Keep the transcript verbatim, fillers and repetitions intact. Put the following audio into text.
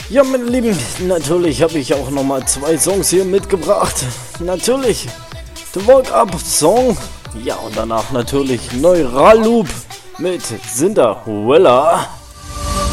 Ja, meine Lieben, natürlich habe ich auch nochmal zwei Songs hier mitgebracht. Natürlich, The Walk Up Song. Ja, und danach natürlich Neuraloop mit Cinderella.